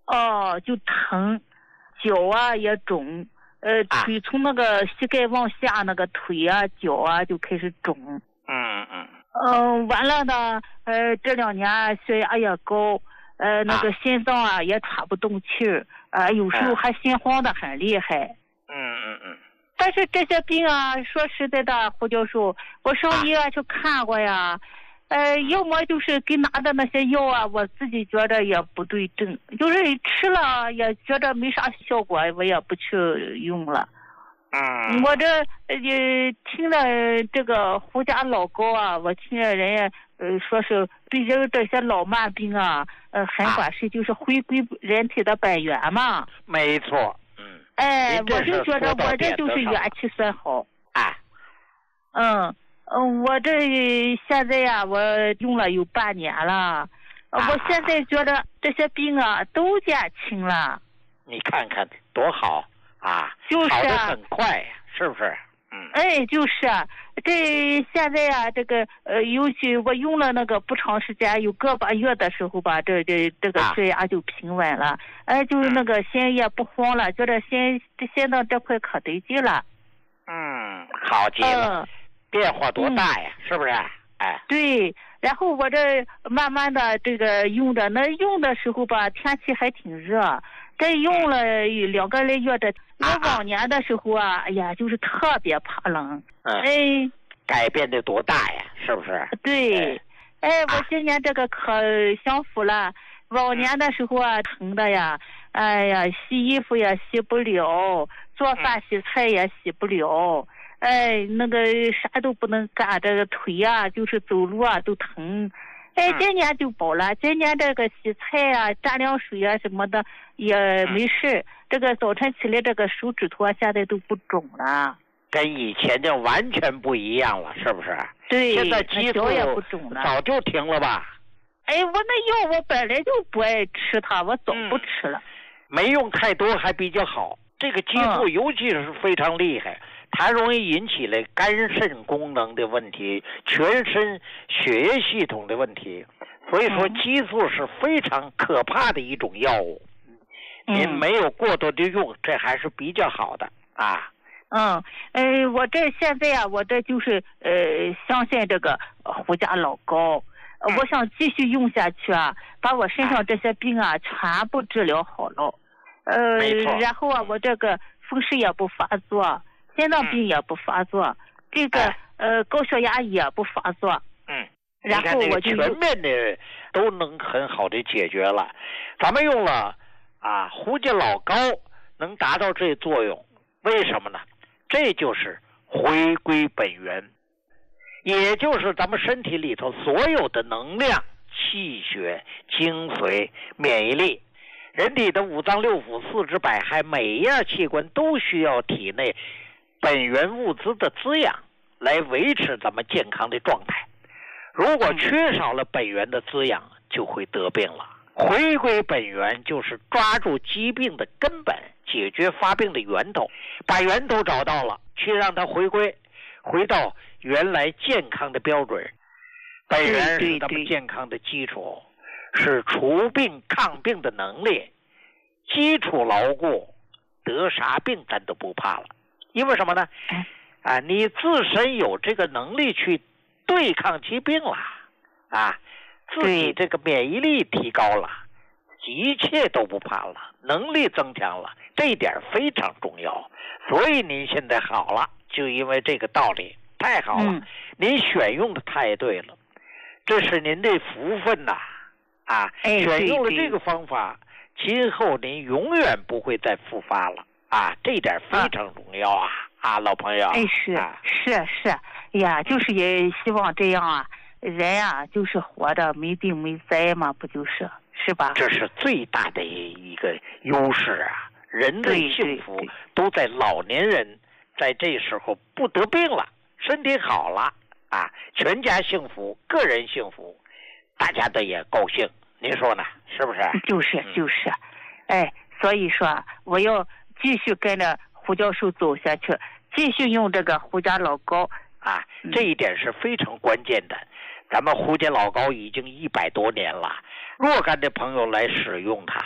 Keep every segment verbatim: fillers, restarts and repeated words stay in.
哦，就疼，脚啊也肿，呃，腿从那个膝盖往下那个腿啊、脚啊就开始肿。 嗯嗯。 嗯、呃，完了呢，呃，这两年血压也高，呃，那个心脏啊也喘不动气儿，呃，有时候还心慌的很厉害。 嗯嗯嗯。 但是这些病啊，说实在的，胡教授，我上医院去看过呀。呃，要么就是给拿的那些药啊，我自己觉得也不对症，就是吃了也觉得没啥效果，我也不去用了。 嗯， 我这呃听了这个胡家老高啊，我听了人家呃说是对这个这些老慢病啊，呃很管事，就是回归人体的本源嘛。 没错，嗯。 哎，我就觉得我这就是元气算好。 哎。 嗯。嗯，我这现在呀、啊，我用了有半年了，啊、我现在觉得这些病啊都减轻了。 你看看多好啊！ 就是好得很快呀，是不是？嗯。 哎，就是啊，这现在啊，这个呃，尤其我用了那个不长时间，有个把月的时候吧，这这这个血压就平稳了，哎、啊，就是那个心也不慌了，觉得心心脏这块可得劲了。 嗯，好极了。嗯，变化多大呀，嗯、是不是？哎， 对，然后我这慢慢的这个用的，那用的时候吧，天气还挺热，这用了两个来月的，我往年的时候啊，哎呀，就是特别怕冷。 嗯， 哎， 改变的多大呀，是不是？ 对，哎，哎我今年这个可享福了，往年的时候啊，疼的呀，哎呀，洗衣服也洗不了，做饭洗菜也洗不了。哎，那个啥都不能干，这个腿啊，就是走路啊都疼。哎，今年就饱了，今年这个洗菜啊、蘸凉水啊什么的也没事。这个早晨起来，这个手指头啊，现在都不肿了， 跟以前就完全不一样了，是不是？ 对， 现在激素也不肿了， 早就停了吧？ 哎，我那药我本来就不爱吃它，我早不吃了。 嗯、没用太多还比较好，这个激素尤其是非常厉害。嗯，它容易引起了肝肾功能的问题，全身血液系统的问题，所以说激素是非常可怕的一种药物。嗯、您没有过多的用，这还是比较好的啊。 嗯，呃，我这现在啊，我这就是呃，相信这个胡家老高，呃嗯、我想继续用下去啊，把我身上这些病啊全部治疗好了。呃，然后啊，我这个风湿也不发作。心脏病也不发作，嗯、这个、哎、呃高血压也不发作， 嗯， 然后我就全面的都能很好的解决了。咱们用了啊胡家老高能达到这作用，为什么呢？这就是回归本源，也就是咱们身体里头所有的能量、气血、精髓、免疫力，人体的五脏六腑、四肢百骸，每一样器官都需要体内本源物资的滋养来维持咱们健康的状态。如果缺少了本源的滋养，就会得病了。回归本源就是抓住疾病的根本，解决发病的源头，把源头找到了，去让它回归，回到原来健康的标准。本源是咱们健康的基础，是除病抗病的能力。基础牢固，得啥病咱都不怕了。因为什么呢？啊，你自身有这个能力去对抗疾病了，啊，自己这个免疫力提高了，一切都不怕了，能力增强了，这一点非常重要。所以您现在好了，就因为这个道理，太好了，嗯、您选用的太对了，这是您的福分呐、啊，啊， 哎、 选用了这个方法，今后您永远不会再复发了。啊，这一点非常重要啊！啊, 啊，老朋友， 哎，是、 啊、 是是呀，就是也希望这样啊，人啊，就是活着没病没灾嘛，不就是，是吧？ 这是最大的一个优势啊！人的幸福都在老年人在这时候不得病了，身体好了啊，全家幸福，个人幸福，大家都也高兴。您说呢？是不是？ 就是就是，嗯、哎，所以说我要继续跟着胡教授走下去，继续用这个胡家老高啊，这一点是非常关键的。嗯、咱们胡家老高已经一百多年了，若干的朋友来使用它，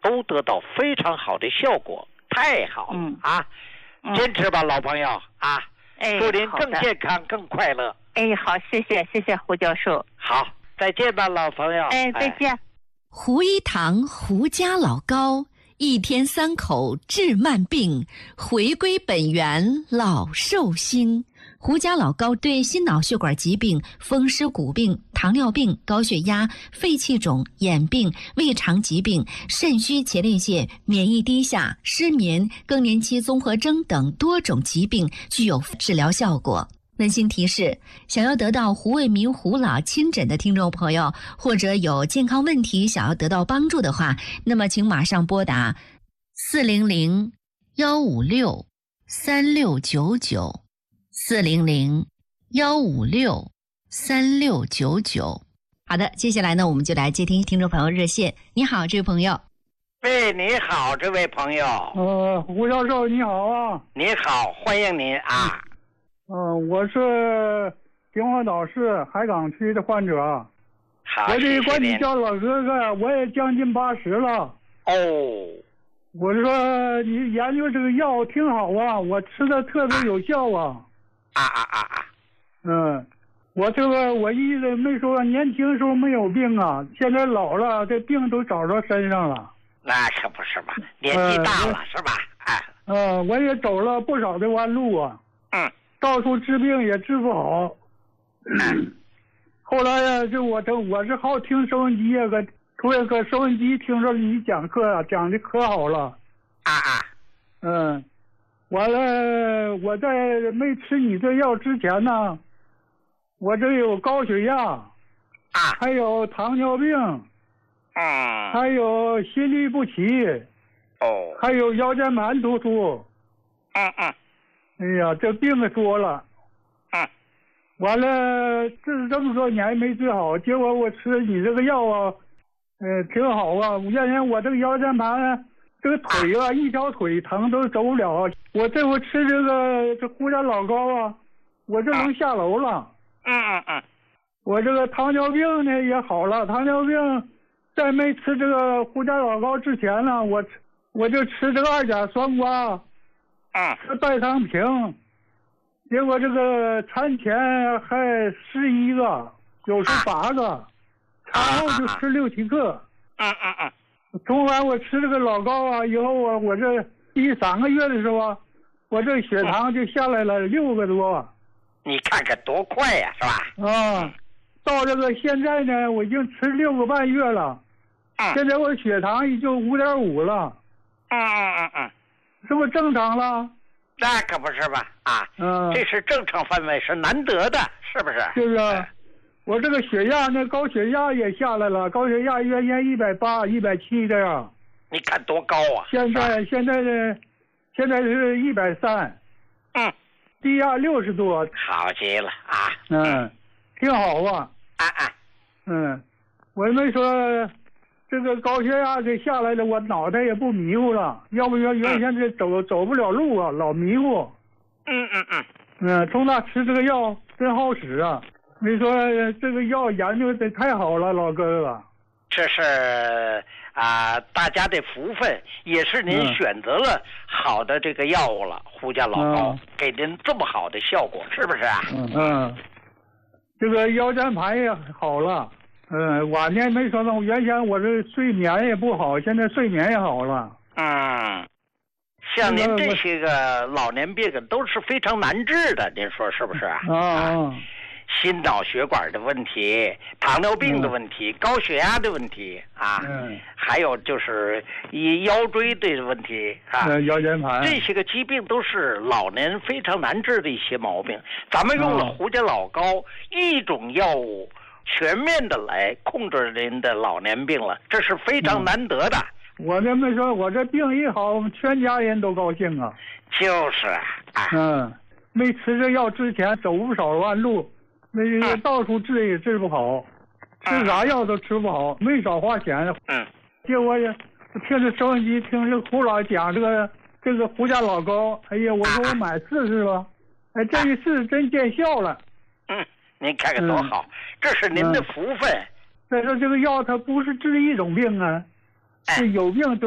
都得到非常好的效果，太好了、 嗯、 啊！ 嗯、 坚持吧，老朋友啊！ 哎， 祝您更健康、更快乐。 哎，好，谢谢，谢谢胡教授。 好，再见吧，老朋友。 哎，再见。哎、 胡一堂胡家老高，一天三口治慢病，回归本源老寿星。胡家老高对心脑血管疾病、风湿骨病、糖尿病、高血压、肺气肿、眼病、胃肠疾病、肾虚前列腺、免疫低下、失眠、更年期综合征等多种疾病具有治疗效果。温馨提示：想要得到胡卫民胡老亲诊的听众朋友，或者有健康问题想要得到帮助的话，那么请马上拨打四零零幺五六三六九九。四零零幺五六三六九九。好的，接下来呢，我们就来接听听众朋友热线。你好，这位朋友。 喂，你好，这位朋友。 呃，胡教授你好啊。 你好，欢迎您啊。 呃，我是秦皇岛市海港区的患者。 好， 我这管你叫老哥哥，我也将近八十了。 哦。 我说你研究这个药挺好啊，我吃的特别有效啊。 啊啊啊啊！ 嗯，我这个我一直没说年轻时候没有病啊，现在老了，这病都找到身上了。 那可不是嘛，年纪大了、呃、是吧？哎。 呃，我也走了不少的弯路啊。 嗯。 到处治病也治不好。嗯。后来呀，就我这我是好听收音机呀，个突然个收音机听说你讲课啊，讲的可好了。 啊啊。 嗯。完了，我在没吃你这药之前呢，我这有高血压，啊，还有糖尿病， 嗯， 还有心律不齐， 哦， 还有腰间盘突出， 嗯嗯， 哎呀，这病可多了， 嗯， 完了，治这么多年没治好，结果我吃你这个药啊，呃，挺好啊，原先我这个腰间盘。这个腿啊，一条腿疼都走不了。我这回吃这个这胡家老高啊，我这能下楼了。 嗯嗯嗯。 我这个糖尿病呢也好了，糖尿病在没吃这个胡家老高之前呢，我我就吃这个二甲双胍， 嗯， 吃代糖平，结果这个产前还十一个，有时八个，产后就吃六七个。 嗯嗯嗯。 从完我吃这个老高啊，以后我我这第三个月的时候，我这血糖就下来了六个多。 你看看多快呀，是吧？ 啊，到这个现在呢，我已经吃六个半月了。 嗯。 现在我血糖已经五点五了。 嗯嗯嗯嗯。 是不是正常了？ 那可不是吧？啊。嗯。这是正常范围，是难得的，是不是？ 就是。我这个血压呢，高血压也下来了，高血压原先一百八、一百七这样。 你看多高啊！ 现在现在呢，现在是一百三。 嗯。 低压六十多。 好极了啊！ 嗯，挺好啊。 啊啊。 嗯，我没说这个高血压这下来了，我脑袋也不迷糊了，要不然原先这走、嗯、走不了路啊，老迷糊。 嗯嗯嗯。 嗯，从那吃这个药真好使啊。你说这个药研究的太好了，老哥哥。 这是啊、呃，大家的福分，也是您选择了好的这个药物了。胡家老高、嗯、给您这么好的效果，是不是啊？ 嗯嗯。这个腰间盘也好了，嗯，晚年没说呢，原先我这睡眠也不好，现在睡眠也好了。 嗯。像您这些个老年病都是非常难治的，您说是不是啊？ 啊。 心脑血管的问题，糖尿病的问题，嗯、高血压的问题啊， 嗯、 还有就是一腰椎的问题啊， 嗯、腰间盘这些个疾病都是老年非常难治的一些毛病。咱们用了胡家老高、嗯、一种药物，全面的来控制您的老年病了，这是非常难得的。 嗯、我这么说，我这病一好，我们全家人都高兴啊。 就是啊，啊嗯，没吃这药之前走不少弯路。那个到处治也治不好，嗯、吃啥药都吃不好，没少花钱。 嗯， 结果也听着收音机，听着胡老讲这个这个胡家老高，哎呀，我说我买试试吧，哎，这一试真见效了。 嗯，您看看多好，嗯、这是您的福分。 再说这个药它不是治一种病啊，是有病都